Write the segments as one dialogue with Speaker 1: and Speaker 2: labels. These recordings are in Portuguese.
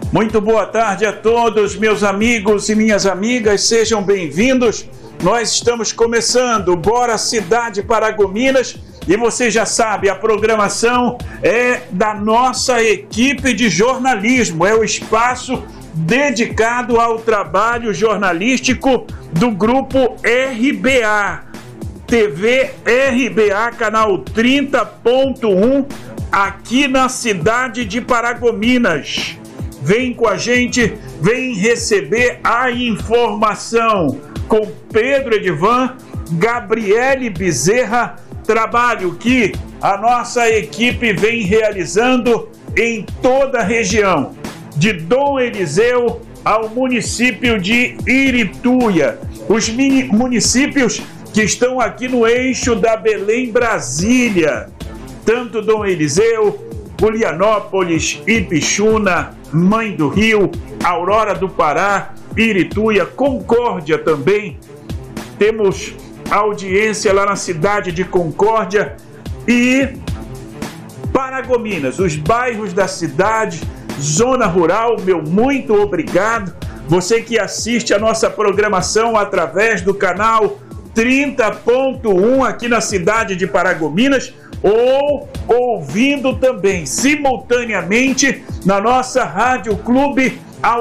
Speaker 1: Muito boa tarde a todos, meus amigos e minhas amigas, sejam bem-vindos. Nós estamos começando Bora Cidade Paragominas e você já sabe, a programação é da nossa equipe de jornalismo, é o espaço dedicado ao trabalho jornalístico do Grupo RBA, TV RBA, canal 30.1, aqui na cidade de Paragominas. Vem com a gente, vem receber a informação com Pedro Edivan, Gabriele Bezerra, trabalho que a nossa equipe vem realizando em toda a região, de Dom Eliseu ao município de Irituia, os municípios que estão aqui no eixo da Belém-Brasília, tanto Dom Eliseu, Julianópolis, Ipixuna, Mãe do Rio, Aurora do Pará, Irituia, Concórdia também. Temos audiência lá na cidade de Concórdia e Paragominas, os bairros da cidade, zona rural, meu muito obrigado. Você que assiste a nossa programação através do canal 30.1 aqui na cidade de Paragominas, ou ouvindo também simultaneamente na nossa Rádio Clube a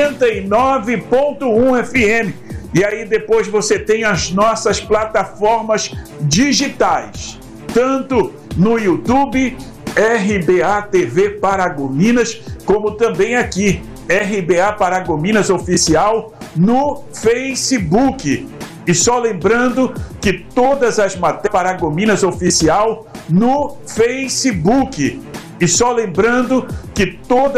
Speaker 1: 89.1 FM. E aí depois você tem as nossas plataformas digitais, tanto no YouTube, RBA TV Paragominas, como também aqui, RBA Paragominas Oficial no Facebook. E só lembrando que todas as matérias Paragominas Oficial no Facebook. E só lembrando que todas